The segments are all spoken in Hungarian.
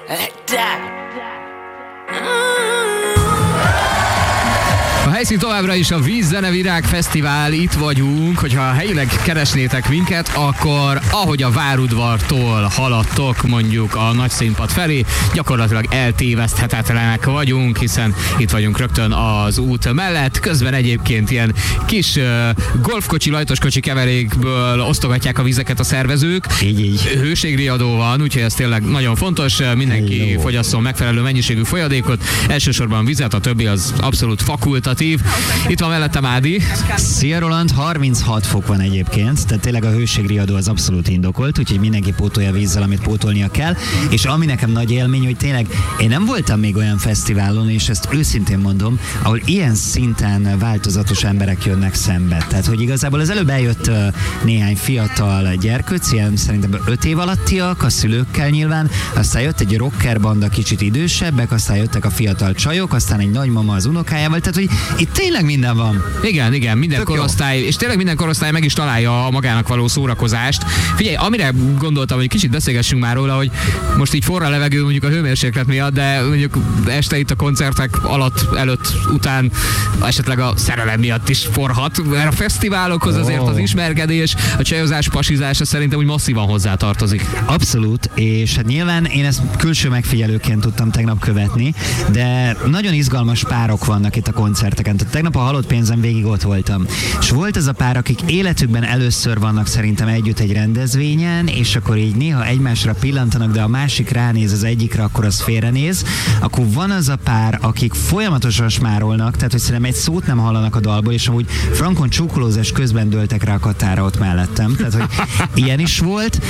A helyszín továbbra is a Vízzenevirág Fesztivál, itt vagyunk. Hogyha helyileg keresnétek minket, akkor ahogy a Várudvartól haladtok mondjuk a nagy színpad felé, gyakorlatilag eltéveszthetetlenek vagyunk, hiszen itt vagyunk rögtön az út mellett. Közben egyébként ilyen kis golfkocsi, lajtoskocsi keverékből osztogatják a vizeket a szervezők. Így. Hőségriadó van, úgyhogy ez tényleg nagyon fontos. Mindenki fogyasszon megfelelő mennyiségű folyadékot, elsősorban vizet, a többi az abszolút fakultatív. Itt van mellettem Ádi. Szia Roland, 36 fok van egyébként, tehát tényleg a hőségriadó az abszolút indokolt, úgyhogy mindenki pótolja vízzel, amit pótolnia kell. És ami nekem nagy élmény, hogy tényleg én nem voltam még olyan fesztiválon, és ezt őszintén mondom, ahol ilyen szinten változatos emberek jönnek szembe. Tehát, hogy igazából az előbb eljött néhány fiatal gyerkőc, ilyen szerintem 5 év alattiak, a szülőkkel nyilván, aztán jött egy rocker banda kicsit idősebbek, aztán jöttek a fiatal csajok, aztán egy nagymama az unokájával, tehát, hogy itt tényleg minden van. Igen, minden korosztály, és tényleg minden korosztály meg is találja a magának való szórakozást. Figyelj, amire gondoltam, hogy kicsit beszélgessünk már róla, hogy most így forra levegő mondjuk a hőmérséklet miatt, de mondjuk este itt a koncertek alatt, előtt, után esetleg a szerelem miatt is forhat, mert a fesztiválokhoz azért az ismerkedés, a csajozás, pasizás szerintem úgy masszívan hozzátartozik. Abszolút, és hát nyilván én ezt külső megfigyelőként tudtam tegnap követni, de nagyon izgalmas párok vannak itt a koncerteken. Tehát tegnap a Halott pénzen végig ott voltam. És volt az a pár, akik életükben először vannak szerintem együtt egy rendezvényen, és akkor így néha egymásra pillantanak, de a másik ránéz az egyikre, akkor az félrenéz. Akkor van az a pár, akik folyamatosan smárolnak, tehát hogy szerintem egy szót nem hallanak a dalból, és amúgy frankon csókolózás közben dőltek rá a katára ott mellettem. Tehát, hogy ilyen is volt,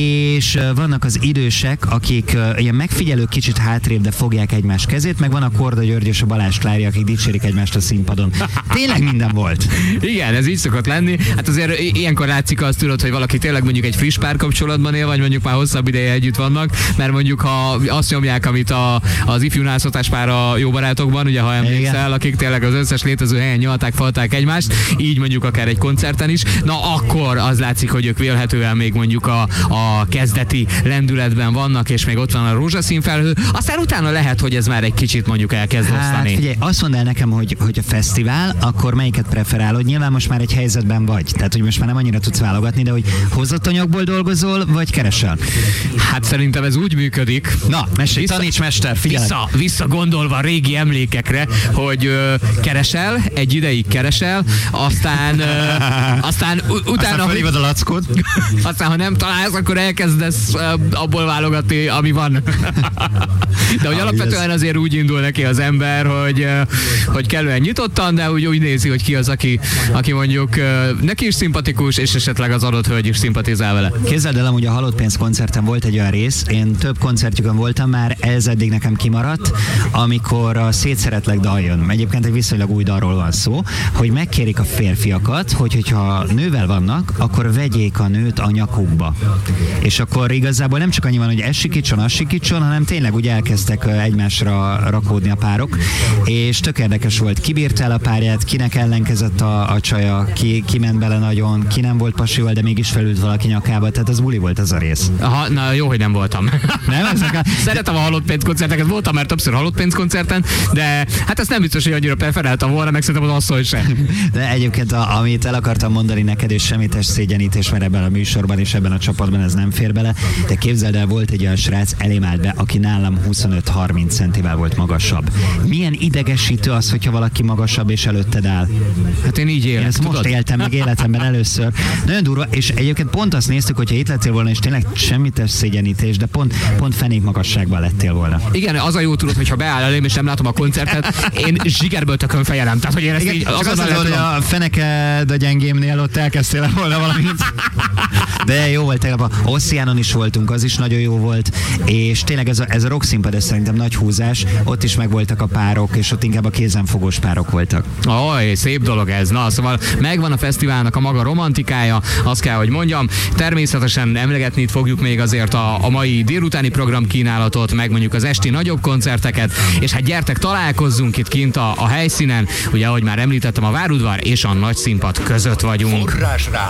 és vannak az idősek, akik ilyen megfigyelők kicsit hátrébb, de fogják egymás kezét, meg van a Korda György és a Balázs Klári, akik dicsérik egymást a színpadon. Tényleg minden volt. Igen, ez így szokott lenni. Hát azért ilyenkor látszik azt, tudod, hogy valaki tényleg mondjuk egy friss párkapcsolatban él, vagy mondjuk már hosszabb ideje együtt vannak, mert mondjuk ha azt nyomják, amit az ifjúnál szokás pár a Jó barátokban, ugye ha emlékszel, akik tényleg az összes létező helyen nyalták, falták egymást, így mondjuk akár egy koncerten is, na akkor az látszik, hogy ők vélhetően még mondjuk a kezdeti lendületben vannak, és még ott van a rózsaszín felhő, aztán utána lehet, hogy ez már egy kicsit mondjuk elkezd osztani. Hát figyelj, azt mondd el nekem, hogy a fesztivál, akkor melyiket preferálod? Nyilván most már egy helyzetben vagy, tehát hogy most már nem annyira tudsz válogatni, de hogy hozott anyagból dolgozol, vagy keresel? Hát szerintem ez úgy működik. Na, taníts mester, figyelj! Visszagondolva régi emlékekre, hogy keresel, egy ideig keresel, aztán utána felhívod a lackót. Aztán, ha nem találsz, akkor elkezdesz abból válogatni, ami van. De hogy alapvetően azért úgy indul neki az ember, hogy kellően nyitottan, de úgy nézi, hogy ki az, aki mondjuk neki is szimpatikus, és esetleg az adott hölgy is szimpatizál vele. Képzeld el, hogy a Halott pénz koncerten volt egy olyan rész, én több koncertjükön voltam már, ez eddig nekem kimaradt, amikor a Szétszeretlek dal jön. Egyébként egy viszonylag új dalról van szó, hogy megkérik a férfiakat, hogyha nővel vannak, akkor vegyék a nőt a nyakukba. És akkor igazából nem csak annyi van, hogy ez sikítson, hanem tényleg úgy elkezdtek egymásra rakódni a párok, és tök érdekes volt, ki bírta el a párját, kinek ellenkezett a csaja, ki ment bele nagyon, ki nem volt pasival, de mégis felült valaki nyakába, tehát az buli volt az a rész. Aha, na jó, hogy nem voltam. Nem? Szeretem a Halott pénz koncerteket, voltam már többször Halott pénz koncerten, de hát ezt nem biztos, hogy annyira preferáltam volna, meg szerintem az asszony sem. De egyébként, amit el akartam mondani neked, és semmites szégyenítés, mert ebben a műsorban és ebben a csapatban ez nem fér bele, de képzeld el, volt egy olyan srác, elém állt be, aki nálam 25-30 centivel volt magasabb. Milyen idegesítő az, hogyha valaki magasabb és előtted áll. Hát én így élek, én ezt tudod? Most éltem meg életemben először. Nagyon durva, és egyébként pont azt néztük, hogyha itt lettél volna, és tényleg semmites szégyenítés, de pont fenék magasságban lettél volna. Igen, az a jó, tudod, hogyha beáll elém, és nem látom a koncertet, én zsigerből tökön fejelem. Tehát, hogy én ezt így hogy a feneked a gyengémnél ott elkezdtél volna valamit. De jó volt, tegnap a Oceanon is voltunk, az is nagyon jó volt, és tényleg ez a rock színpad, ez szerintem nagy húzás, ott is megvoltak a párok, és ott inkább a kézenfogós párok voltak. Oj, szép dolog ez. Na, szóval megvan a fesztiválnak a maga romantikája, azt kell, hogy mondjam. Természetesen emlegetni fogjuk még azért a mai délutáni programkínálatot, meg mondjuk az esti nagyobb koncerteket, és hát gyertek, találkozzunk itt kint a helyszínen, ugye ahogy már említettem, a Várudvar és a nagy színpad között vagyunk.